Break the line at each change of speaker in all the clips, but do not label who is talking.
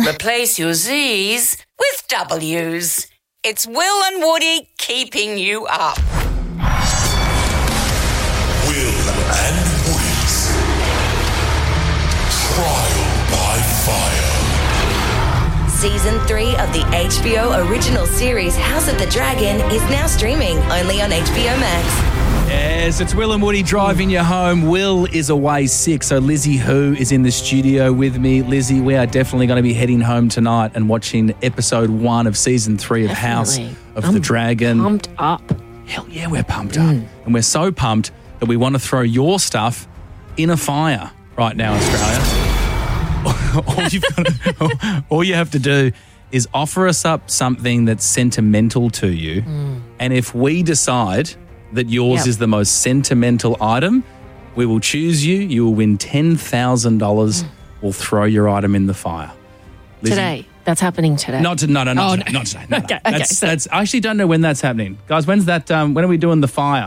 Replace your Z's with W's. It's Will and Woody keeping you up.
Will and Woody's Trial by Fire.
Season 3 of the HBO original series House of the Dragon is now streaming only on HBO Max.
Yes, it's Will and Woody driving you home. Will is away sick, so Lizzie Who is in the studio with me. Lizzie, we are definitely going to be heading home tonight and watching episode 1 of season 3 of House of the Dragon.
Pumped up.
Hell yeah, we're pumped up. And we're so pumped that we want to throw your stuff in a fire right now, Australia. All you have to do is offer us up something that's sentimental to you. And if we decide that yours is the most sentimental item, we will choose you. You will win $10,000. We'll throw your item in the fire. Lizzie,
Today. That's happening today.
Not today. Not today. No.
Okay,
That's I actually don't know when that's happening. Guys, when's that? When are we doing the fire?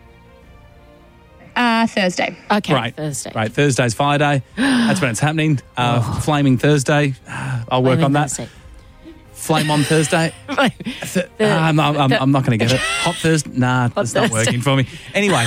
Thursday.
Okay,
Right.
Thursday.
Right, Thursday's Fire Day. That's when it's happening. Flaming Thursday. I'll work on that. Flame on Thursday. I'm not going to get it. Hot Thursday. Nah, that's not working for me. Anyway,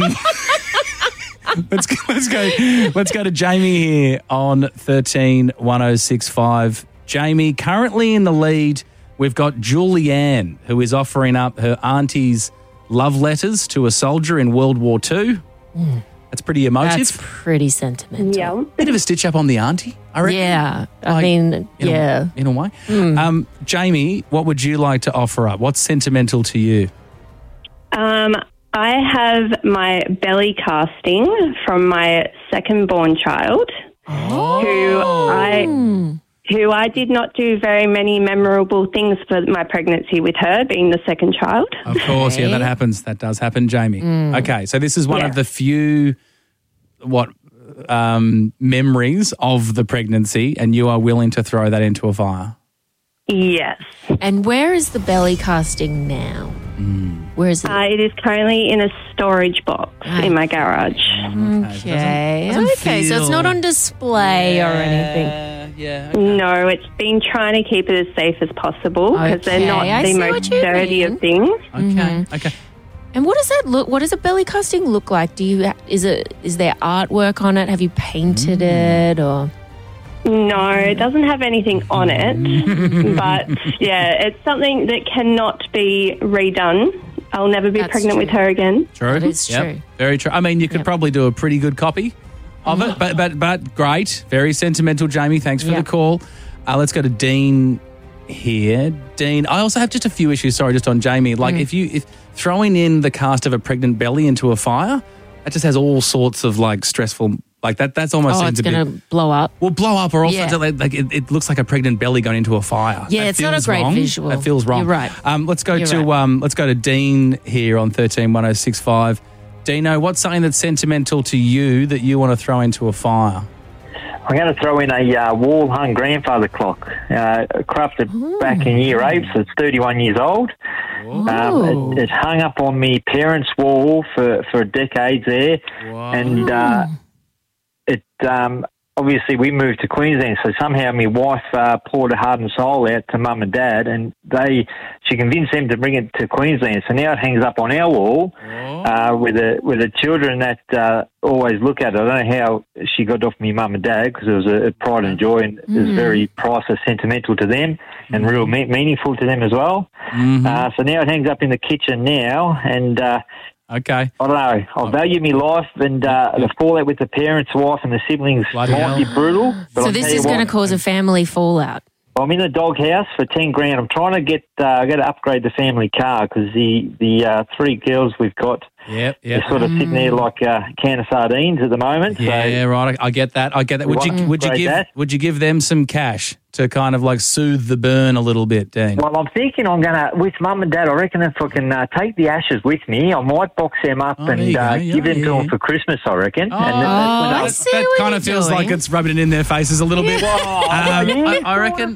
let's go to Jamie here on 131065. Jamie, currently in the lead, we've got Julianne, who is offering up her auntie's love letters to a soldier in World War II. That's pretty emotive.
That's pretty sentimental.
Yeah.
Bit of a stitch up on the auntie, I reckon.
Yeah.
In a way. Jamie, what would you like to offer up? What's sentimental to you?
I have my belly casting from my second born child, who I did not do very many memorable things for my pregnancy with her, being the second child.
Of course, yeah, that happens. That does happen, Jamie. Okay, so this is one of the few memories of the pregnancy, and you are willing to throw that into a fire.
Yes.
And where is the belly casting now? Where is it?
It is currently in a storage box in my garage.
Okay.
Doesn't
Okay, so it's not on display or anything.
Yeah.
No, it's been trying to keep it as safe as possible because they're not
I
the
see
most
what you
sturdy
mean.
of things.
Okay.
And what does that look? What does a belly casting look like? Is there artwork on it? Have you painted it or?
No, it doesn't have anything on it, but yeah, it's something that cannot be redone. I'll never be pregnant with her again.
True.
That is true.
Very true. I mean, you could probably do a pretty good copy of it, but great. Very sentimental, Jamie. Thanks for the call. Let's go to Dean here. Dean, I also have just a few issues, just on Jamie. Like if throwing in the cast of a pregnant belly into a fire, that just has all sorts of like stressful, like that's almost
it's going to blow up.
Will blow up, or also it looks like a pregnant belly going into a fire.
Yeah, it's not a great visual.
That feels wrong.
You're right.
Let's go to Dean here on 131065. Dino, what's something that's sentimental to you that you want to throw into a fire?
I'm going to throw in a wall-hung grandfather clock, crafted back in year 8, so it's 31 years old. It hung up on me parents' wall for decades there, and obviously we moved to Queensland, so somehow my wife poured her heart and soul out to mum and dad, and she convinced them to bring it to Queensland. So now it hangs up on our wall with the children that always look at it. I don't know how she got off me mum and dad, because it was a pride and joy, and it was very priceless, sentimental to them, and real meaningful to them as well. So now it hangs up in the kitchen now, and
okay.
I don't know. I value my life, and the fallout with the parents, wife, and the siblings might be brutal.
So this is going to cause a family fallout.
I'm in the doghouse for $10,000. I'm trying to get I got to upgrade the family car, because the 3 girls we've got, they're sort of sitting there like a can of sardines at the moment.
Yeah, right. I get that. Would you give them some cash to kind of like soothe the burn a little bit, Dean?
Well, I'm thinking I'm going to, with mum and dad, I reckon if I can take the ashes with me, I might box them up and give them to them for Christmas, I reckon.
That kind of feels like it's rubbing it in their faces a little bit. I reckon.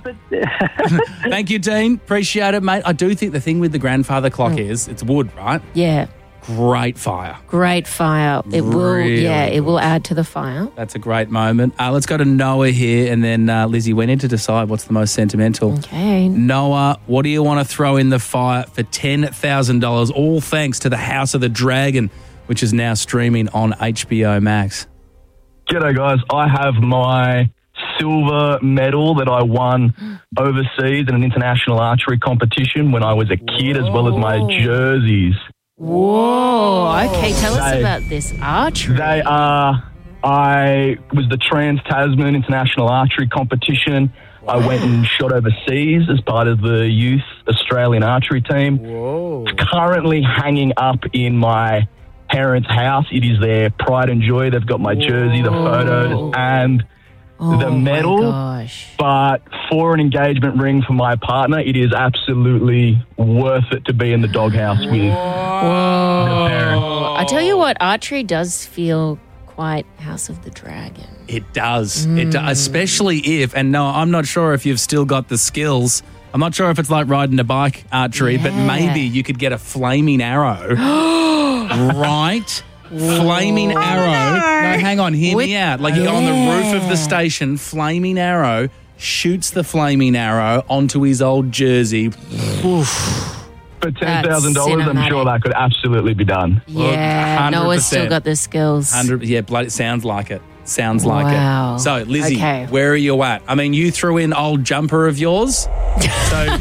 Thank you, Dean. Appreciate it, mate. I do think the thing with the grandfather clock is it's wood, right?
Yeah.
great fire.
Great fire. It
Really
it will add to the fire.
That's a great moment. Let's go to Noah here, and then Lizzie, we need to decide what's the most sentimental.
Okay.
Noah, what do you want to throw in the fire for $10,000? All thanks to the House of the Dragon, which is now streaming on HBO Max.
G'day, guys. I have my silver medal that I won overseas in an international archery competition when I was a kid, as well as my jerseys.
Whoa. Okay, tell us about this archery.
They are. I was the Trans-Tasman International Archery Competition. I went and shot overseas as part of the youth Australian archery team.
Whoa.
It's currently hanging up in my parents' house. It is their pride and joy. They've got my jersey, the photos, and the medal.
My gosh.
But for an engagement ring for my partner, it is absolutely worth it to be in the doghouse with the parents.
I tell you what, archery does feel quite House of the Dragon.
It does. It does, especially if, and no, I'm not sure if you've still got the skills. I'm not sure if it's like riding a bike archery, but maybe you could get a flaming arrow. Right? Flaming arrow. No, hang on, hear me out. Like you go on the roof of the station, flaming arrow, shoots the flaming arrow onto his old jersey.
For $10,000, I'm sure that could absolutely be done.
Yeah,
100%.
Noah's still got the skills.
100, yeah, bloody, sounds like it. Sounds like
Wow.
it. So, Lizzie,
Okay.
where are you at? I mean, you threw in old jumper of yours. So,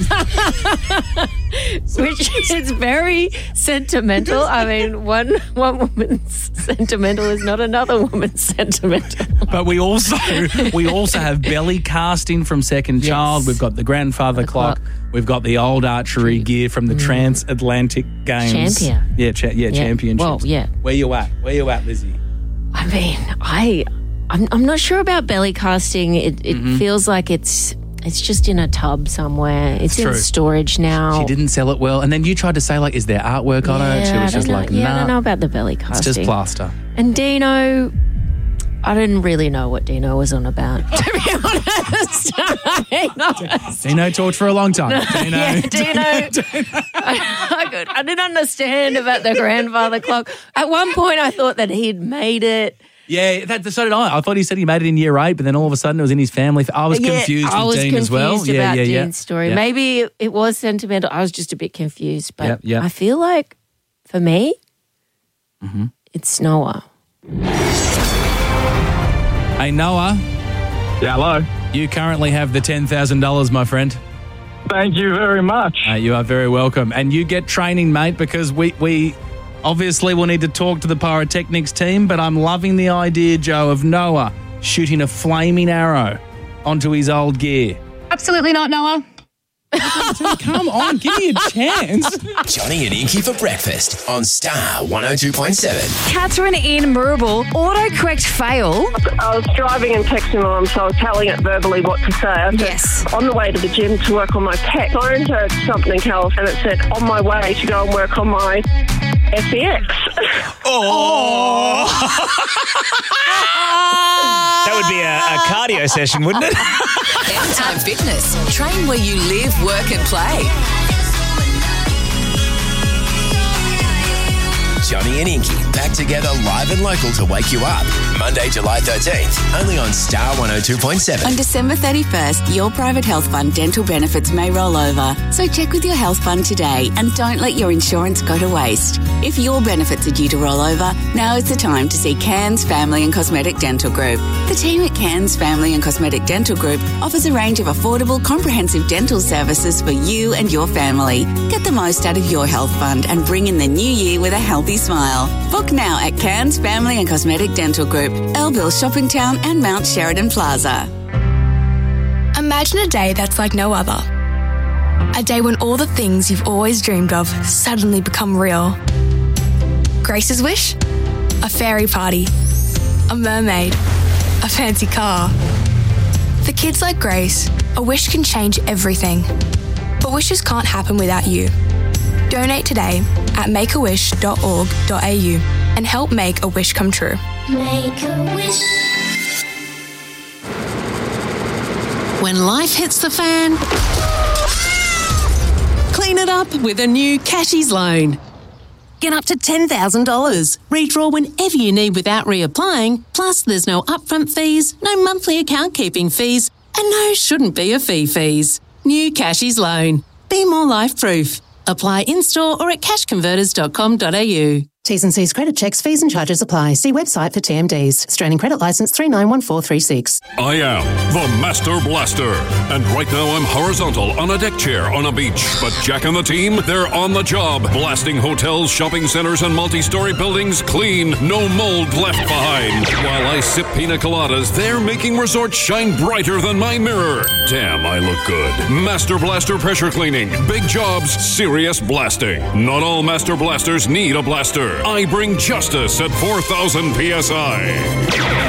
Which is very sentimental. I mean, one woman's sentimental is not another woman's sentimental.
but we also have belly casting from Second Child. We've got the grandfather clock. We've got the old archery gear from the Transatlantic Games.
Champion.
Yeah, championships.
Well, yeah.
Where you at? Where you at, Lizzie?
I mean, I'm not sure about belly casting. It feels like it's just in a tub somewhere. It's in
true.
storage now.
She didn't sell it well. And then you tried to say, like, is there artwork on it? She was just like,
I don't know
nah.
about the belly casting.
It's just plaster.
And Dino, I didn't really know what Dino was on about, to be honest.
Dino talked for a long time. Dino.
Yeah, Dino. I didn't understand about the grandfather clock. At one point, I thought that he'd made it.
Yeah, so did I. I thought he said he made it in year 8, but then all of a sudden it was in his family. I was confused with Dean as well.
I was confused about Dean's story.
Yeah.
Maybe it was sentimental. I was just a bit confused. But
Yeah.
I feel like, for me, it's Noah.
Hey, Noah,
Yeah, hello.
you currently have the $10,000, my friend.
Thank you very much.
You are very welcome. And you get training, mate, because we obviously will need to talk to the pyrotechnics team, but I'm loving the idea, Joe, of Noah shooting a flaming arrow onto his old gear.
Absolutely not, Noah.
Come on, give me a chance.
Johnny and Inky for breakfast on Star 102.7.
Catherine in Moorabool, autocorrect fail.
I was driving and texting Mum, so I was telling it verbally what to say. I said,
Yes.
on the way to the gym to work on my pec, phoned her something else, and it said, on my way to go and work on my SEX.
That would be a cardio session, wouldn't it?
Anytime Fitness. Train where you live, work and play.
Johnny and Inky back together live and local to wake you up. Monday, July 13th, only on Star 102.7.
On December 31st, your private health fund dental benefits may roll over. So check with your health fund today and don't let your insurance go to waste. If your benefits are due to roll over, now is the time to see Cairns Family and Cosmetic Dental Group. The team at Cairns Family and Cosmetic Dental Group offers a range of affordable, comprehensive dental services for you and your family. Get the most out of your health fund and bring in the new year with a healthy smile. Book now at Cairns Family and Cosmetic Dental Group, Elville Shopping Town and Mount Sheridan Plaza.
Imagine a day that's like no other. A day when all the things you've always dreamed of suddenly become real. Grace's wish? A fairy party. A mermaid. A fancy car. For kids like Grace, a wish can change everything. But wishes can't happen without you. Donate today at makeawish.org.au and help make a wish come true.
Make a wish.
When life hits the fan, clean it up with a new Cashies loan. get up to $10,000. Redraw whenever you need without reapplying. Plus, there's no upfront fees, no monthly account keeping fees, and no shouldn't be a fees. New Cashies Loan. Be more life proof. Apply in-store or at cashconverters.com.au.
T's and C's credit checks, fees and charges apply. See website for TMDs. Australian Credit Licence 391436.
I am the Master Blaster. And right now I'm horizontal on a deck chair on a beach. But Jack and the team, they're on the job. Blasting hotels, shopping centres and multi-story buildings clean. No mold left behind. While I sip pina coladas, they're making resorts shine brighter than my mirror. Damn, I look good. Master Blaster Pressure Cleaning. Big jobs, serious blasting. Not all Master Blasters need a blaster. I bring justice at 4,000 PSI.